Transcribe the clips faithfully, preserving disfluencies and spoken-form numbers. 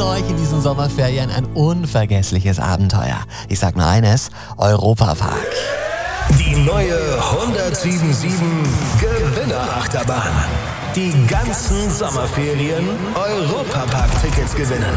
euch in diesen Sommerferien ein unvergessliches Abenteuer. Ich sag nur eines, Europapark. Die neue hundertsieben Gewinner-Achterbahn. Die ganzen Sommerferien Europapark-Tickets gewinnen.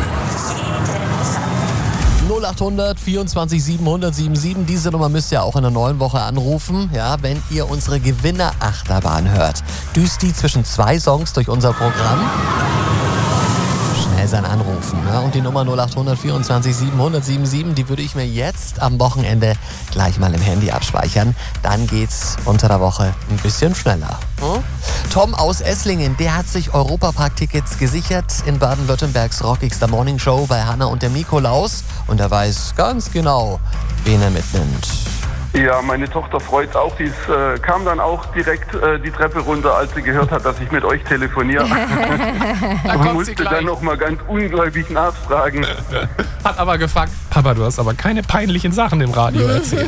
null achthundert vierundzwanzig siebenhundert siebenundsiebzig. Diese Nummer müsst ihr auch in der neuen Woche anrufen, ja, wenn ihr unsere Gewinner-Achterbahn hört. Düst die zwischen zwei Songs durch unser Programm. Schnell sein Anrufen. Ne? Und die Nummer null achthundert vierundzwanzig siebenhundert siebenundsiebzig, die würde ich mir jetzt am Wochenende gleich mal im Handy abspeichern. Dann geht's unter der Woche ein bisschen schneller. Hm? Tom aus Esslingen, der hat sich Europapark-Tickets gesichert in Baden-Württembergs rockigster Morningshow bei Hanna und der Nikolaus. Und er weiß ganz genau, wen er mitnimmt. Ja, meine Tochter freut auch. Die ist, äh, kam dann auch direkt äh, die Treppe runter, als sie gehört hat, dass ich mit euch telefoniere. Da Man musste dann noch mal ganz ungläubig nachfragen. Hat aber gefragt, Papa, du hast aber keine peinlichen Sachen im Radio erzählt.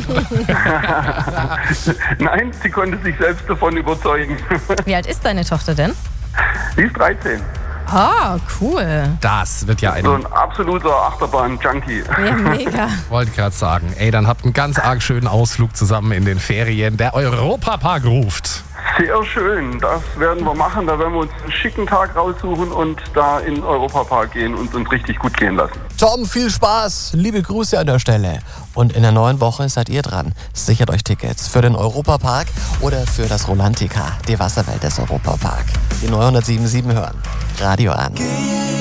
Nein, sie konnte sich selbst davon überzeugen. Wie alt ist deine Tochter denn? Sie ist dreizehn. Ah, cool. Das wird ja ein... So ein absoluter Achterbahn-Junkie. Ja, mega. Wollte gerade sagen, ey, dann habt einen ganz arg schönen Ausflug zusammen in den Ferien. Der Europapark ruft. Sehr schön, das werden wir machen. Da werden wir uns einen schicken Tag raussuchen und da in den Europapark gehen und uns richtig gut gehen lassen. Tom, viel Spaß. Liebe Grüße an der Stelle. Und in der neuen Woche seid ihr dran. Sichert euch Tickets für den Europapark oder für das Rolantica, die Wasserwelt des Europapark. Die neunhundertsiebenundsiebzig hören. Radio an.